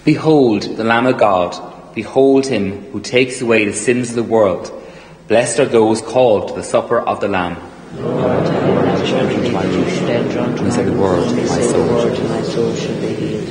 Behold the Lamb of God. Behold him who takes away the sins of the world. Blessed are those called to the supper of the Lamb. Lord, I am not worthy that you should enter unto my every word, bosom, my say the soul word, should and my soul shall be healed.